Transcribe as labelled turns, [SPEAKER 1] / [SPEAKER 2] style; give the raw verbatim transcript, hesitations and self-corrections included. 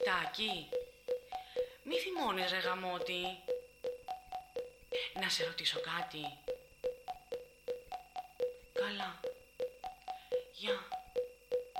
[SPEAKER 1] σπιτάκι. Μη θυμώνεις ρε γαμώτη. Να σε ρωτήσω κάτι. Καλά. Γεια.